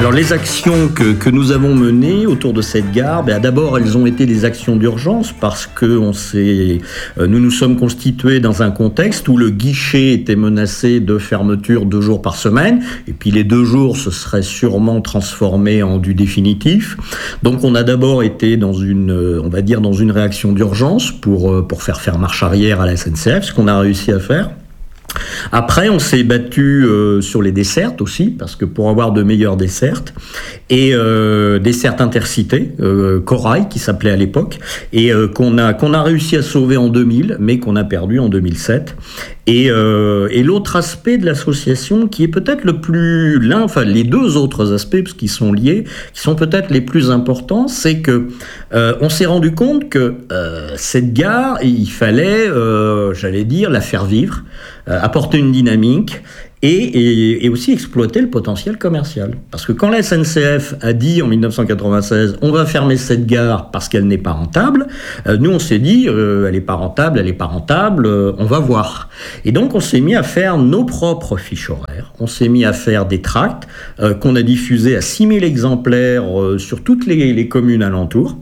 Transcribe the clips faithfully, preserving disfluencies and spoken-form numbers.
Alors les actions que, que nous avons menées autour de cette gare, ben, d'abord elles ont été des actions d'urgence parce que on s'est, euh, nous nous sommes constitués dans un contexte où le guichet était menacé de fermeture deux jours par semaine, et puis les deux jours se seraient sûrement transformés en du définitif. Donc on a d'abord été dans une, on va dire dans une réaction d'urgence pour, pour faire faire marche arrière à la S N C F, ce qu'on a réussi à faire. Après, on s'est battu euh, sur les dessertes aussi, parce que pour avoir de meilleures dessertes, et euh, dessertes intercités, euh, Corail qui s'appelait à l'époque, et euh, qu'on a, qu'on a réussi à sauver en deux mille, mais qu'on a perdu en deux mille sept. Et, euh, et l'autre aspect de l'association, qui est peut-être le plus, l'un, enfin les deux autres aspects, parce qu'ils sont liés, qui sont peut-être les plus importants, c'est que euh, on s'est rendu compte que euh, cette gare, il fallait, euh, j'allais dire, la faire vivre, euh, apporter une dynamique. Et, et, et aussi exploiter le potentiel commercial. Parce que quand la S N C F a dit en dix-neuf cent quatre-vingt-seize on va fermer cette gare parce qu'elle n'est pas rentable, euh, nous on s'est dit euh, elle n'est pas rentable, elle n'est pas rentable, euh, on va voir. Et donc on s'est mis à faire nos propres fiches horaires, on s'est mis à faire des tracts euh, qu'on a diffusés à six mille exemplaires euh, sur toutes les, les communes alentours.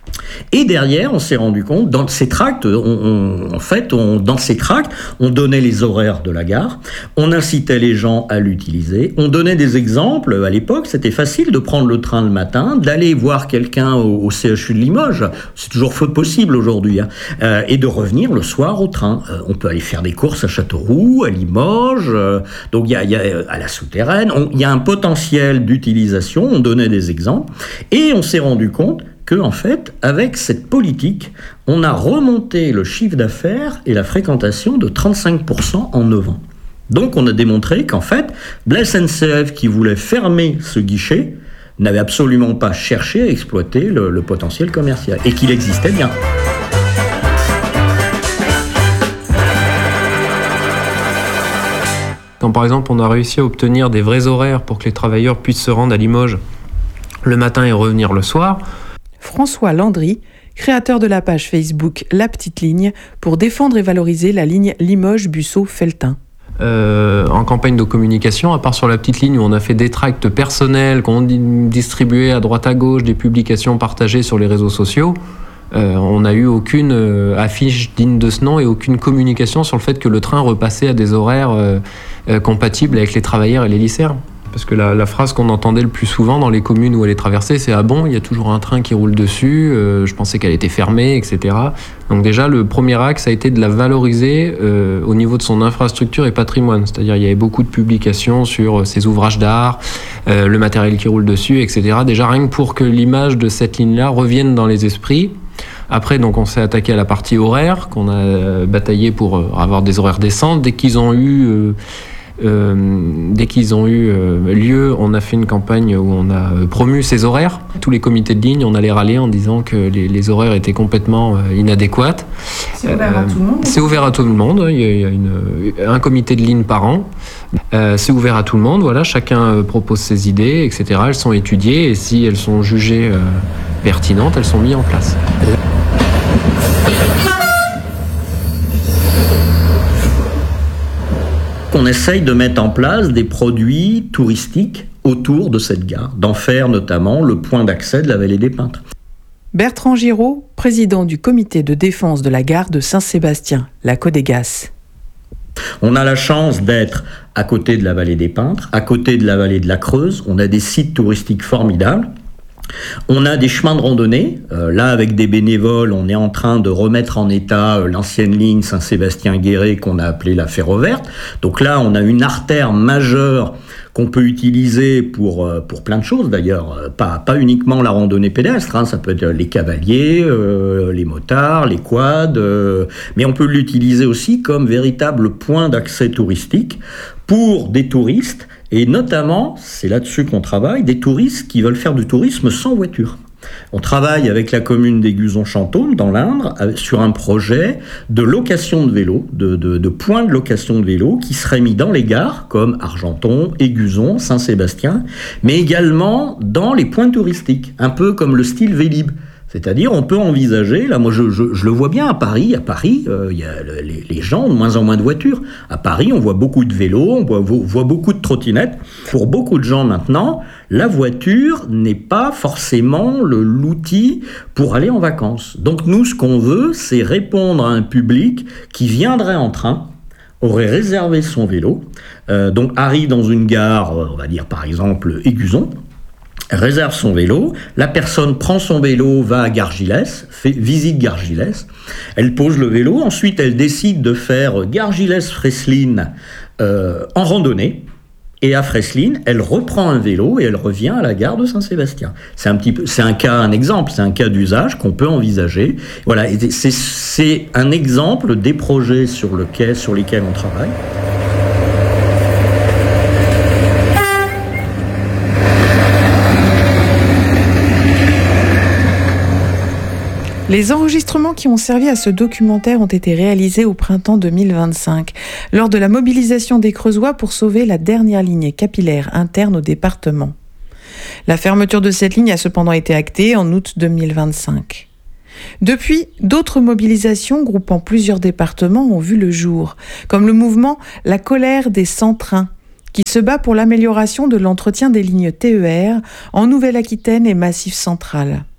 Et derrière, on s'est rendu compte, dans ces tracts, on, on, en fait, on, dans ces tracts, on donnait les horaires de la gare, on incitait les gens à l'utiliser, on donnait des exemples. À l'époque, c'était facile de prendre le train le matin, d'aller voir quelqu'un au, au C H U de Limoges, c'est toujours possible aujourd'hui, hein, euh, et de revenir le soir au train. Euh, on peut aller faire des courses à Châteauroux, à Limoges, euh, donc il y a, y a à la Souterraine, il y a un potentiel d'utilisation, on donnait des exemples, et on s'est rendu compte que, en fait, avec cette politique, on a remonté le chiffre d'affaires et la fréquentation de trente-cinq pour cent en neuf ans. Donc, on a démontré qu'en fait, la S N C F qui voulait fermer ce guichet n'avait absolument pas cherché à exploiter le, le potentiel commercial et qu'il existait bien. Quand, par exemple, on a réussi à obtenir des vrais horaires pour que les travailleurs puissent se rendre à Limoges le matin et revenir le soir, François Landry, créateur de la page Facebook La Petite Ligne, pour défendre et valoriser la ligne Limoges-Busseau-Felletin. Euh, en campagne de communication, à part sur La Petite Ligne où on a fait des tracts personnels qu'on distribuait à droite à gauche, des publications partagées sur les réseaux sociaux, euh, on n'a eu aucune euh, affiche digne de ce nom et aucune communication sur le fait que le train repassait à des horaires euh, euh, compatibles avec les travailleurs et les lycéens. Parce que la, la phrase qu'on entendait le plus souvent dans les communes où elle est traversée, c'est « Ah bon, il y a toujours un train qui roule dessus, euh, je pensais qu'elle était fermée, et cetera » Donc déjà, le premier axe a été de la valoriser euh, au niveau de son infrastructure et patrimoine. C'est-à-dire il y avait beaucoup de publications sur ses ouvrages d'art, euh, le matériel qui roule dessus, et cetera. Déjà, rien que pour que l'image de cette ligne-là revienne dans les esprits. Après, donc, on s'est attaqué à la partie horaire, qu'on a bataillé pour euh, avoir des horaires décents. Dès qu'ils ont eu... Euh, Euh, dès qu'ils ont eu euh, lieu, on a fait une campagne où on a euh, promu ces horaires. Tous les comités de ligne, on allait râler en disant que les, les horaires étaient complètement euh, inadéquats. C'est ouvert euh, à tout le monde. C'est ouvert à tout le monde. Il y a, il y a une, un comité de ligne par an. Euh, c'est ouvert à tout le monde. Voilà, chacun euh, propose ses idées, et cetera. Elles sont étudiées et si elles sont jugées euh, pertinentes, elles sont mises en place. On essaye de mettre en place des produits touristiques autour de cette gare, d'en faire notamment le point d'accès de la vallée des Peintres. Bertrand Giraud, président du comité de défense de la gare de Saint-Sébastien, la Codégas. On a la chance d'être à côté de la vallée des Peintres, à côté de la vallée de la Creuse. On a des sites touristiques formidables. On a des chemins de randonnée. Euh, là, avec des bénévoles, on est en train de remettre en état euh, l'ancienne ligne Saint-Sébastien-Guéret qu'on a appelée la Ferro Verte. Donc là, on a une artère majeure qu'on peut utiliser pour, euh, pour plein de choses d'ailleurs. Euh, pas, pas uniquement la randonnée pédestre, hein. Ça peut être les cavaliers, euh, les motards, les quads, euh, mais on peut l'utiliser aussi comme véritable point d'accès touristique pour des touristes. Et notamment, c'est là-dessus qu'on travaille, des touristes qui veulent faire du tourisme sans voiture. On travaille avec la commune d'Aiguzon-Chantôme, dans l'Indre, sur un projet de location de vélos, de, de, de points de location de vélos qui seraient mis dans les gares, comme Argenton, Aiguzon, Saint-Sébastien, mais également dans les points touristiques, un peu comme le style Vélib. C'est-à-dire, on peut envisager, là, moi, je, je, je le vois bien à Paris. À Paris, euh, y a les, les gens ont de moins en moins de voitures. À Paris, on voit beaucoup de vélos, on voit, voit beaucoup de trottinettes. Pour beaucoup de gens maintenant, la voiture n'est pas forcément le, l'outil pour aller en vacances. Donc nous, ce qu'on veut, c'est répondre à un public qui viendrait en train, aurait réservé son vélo, euh, donc arrive dans une gare, on va dire par exemple Éguzon, réserve son vélo, la personne prend son vélo, va à Gargilès, fait visite Gargilès, elle pose le vélo, ensuite elle décide de faire Gargilès-Freslin euh, en randonnée, et à Freslin, elle reprend un vélo et elle revient à la gare de Saint-Sébastien. C'est un petit peu, c'est un cas, un exemple, c'est un cas d'usage qu'on peut envisager. Voilà, et c'est, c'est un exemple des projets sur, lequel, sur lesquels on travaille. Les enregistrements qui ont servi à ce documentaire ont été réalisés au printemps deux mille vingt-cinq, lors de la mobilisation des Creusois pour sauver la dernière ligne capillaire interne au département. La fermeture de cette ligne a cependant été actée en août deux mille vingt-cinq. Depuis, d'autres mobilisations groupant plusieurs départements ont vu le jour, comme le mouvement La colère des sans-trains, qui se bat pour l'amélioration de l'entretien des lignes T E R en Nouvelle-Aquitaine et Massif central.